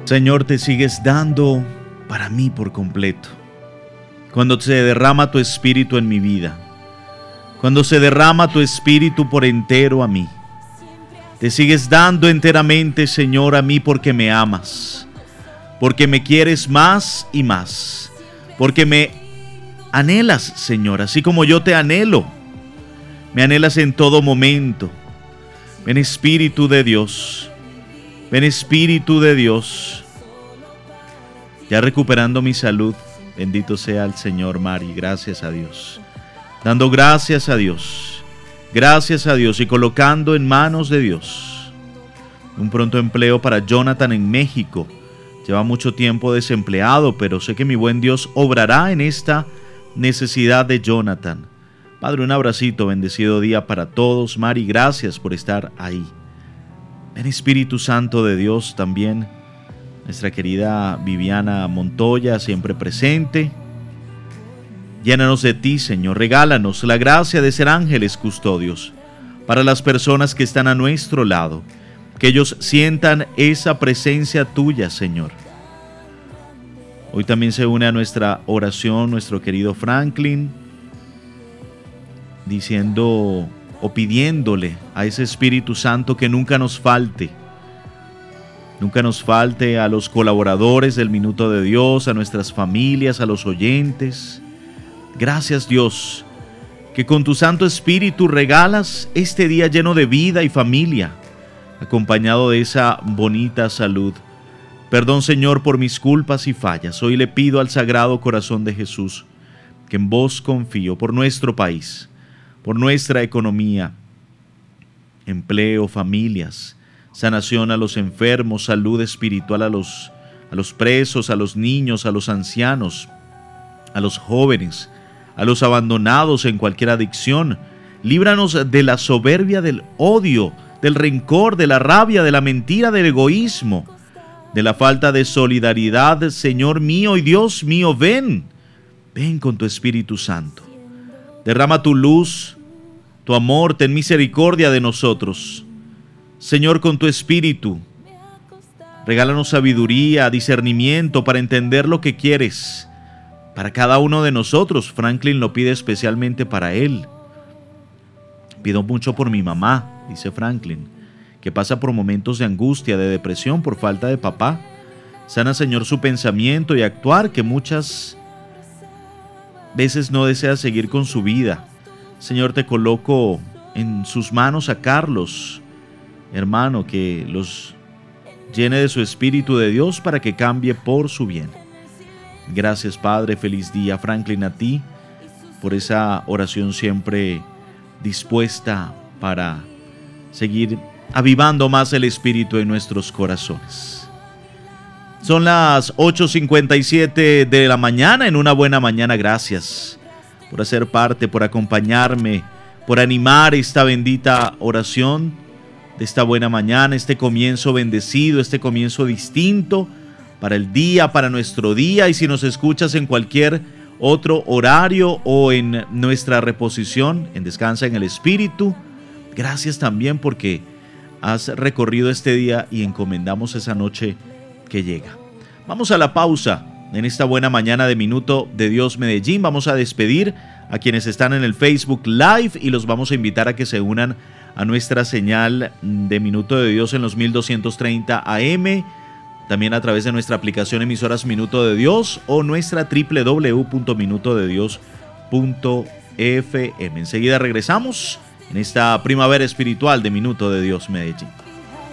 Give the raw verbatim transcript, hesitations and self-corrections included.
Señor, te sigues dando para mí por completo. Cuando se derrama tu espíritu en mi vida, cuando se derrama tu espíritu por entero a mí, te sigues dando enteramente, Señor, a mí porque me amas, porque me quieres más y más, porque me anhelas, Señor, así como yo te anhelo. Me anhelas en todo momento. Ven, Espíritu de Dios. Ven, Espíritu de Dios. Ya recuperando mi salud, bendito sea el Señor, Mari, gracias a Dios. Dando gracias a Dios. Gracias a Dios y colocando en manos de Dios un pronto empleo para Jonathan en México. Lleva mucho tiempo desempleado, pero sé que mi buen Dios obrará en esta necesidad de Jonathan. Padre, un abracito, bendecido día para todos. Mari, gracias por estar ahí. Ven, Espíritu Santo de Dios, también nuestra querida Viviana Montoya, siempre presente. Llénanos de ti, Señor. Regálanos la gracia de ser ángeles custodios para las personas que están a nuestro lado. Que ellos sientan esa presencia tuya, Señor. Hoy también se une a nuestra oración nuestro querido Franklin, diciendo o pidiéndole a ese Espíritu Santo que nunca nos falte. Nunca nos falte a los colaboradores del Minuto de Dios, a nuestras familias, a los oyentes. Gracias, Dios, que con tu Santo Espíritu regalas este día lleno de vida y familia, acompañado de esa bonita salud. Perdón, Señor, por mis culpas y fallas. Hoy le pido al Sagrado Corazón de Jesús que en vos confío por nuestro país, por nuestra economía, empleo, familias, sanación a los enfermos, salud espiritual a los, a los presos, a los niños, a los ancianos, a los jóvenes, a los abandonados en cualquier adicción. Líbranos de la soberbia, del odio, del rencor, de la rabia, de la mentira, del egoísmo, de la falta de solidaridad. Señor mío y Dios mío, ven, ven con tu Espíritu Santo. Derrama tu luz, tu amor, ten misericordia de nosotros. Señor, con tu Espíritu, regálanos sabiduría, discernimiento para entender lo que quieres para cada uno de nosotros. Franklin lo pide especialmente para él. Pido mucho por mi mamá, dice Franklin, que pasa por momentos de angustia, de depresión por falta de papá. Sana, Señor, su pensamiento y actuar, que muchas veces no desea seguir con su vida. Señor, te coloco en sus manos a Carlos, hermano, que los llene de su Espíritu de Dios para que cambie por su bien. Gracias, Padre, feliz día, Franklin, a ti, por esa oración siempre dispuesta para seguir avivando más el Espíritu en nuestros corazones. Son las ocho cincuenta y siete de la mañana, en una buena mañana. Gracias por hacer parte, por acompañarme, por animar esta bendita oración de esta buena mañana, este comienzo bendecido, este comienzo distinto para el día, para nuestro día. Y si nos escuchas en cualquier otro horario o en nuestra reposición, en Descansa en el Espíritu, gracias también porque has recorrido este día y encomendamos esa noche que llega. Vamos a la pausa en esta buena mañana de Minuto de Dios Medellín. Vamos a despedir a quienes están en el Facebook Live y los vamos a invitar a que se unan a nuestra señal de Minuto de Dios en los mil doscientos treinta A M, también a través de nuestra aplicación Emisoras Minuto de Dios o nuestra doble u doble u doble u punto minuto de dios punto f m. Enseguida regresamos en esta primavera espiritual de Minuto de Dios Medellín.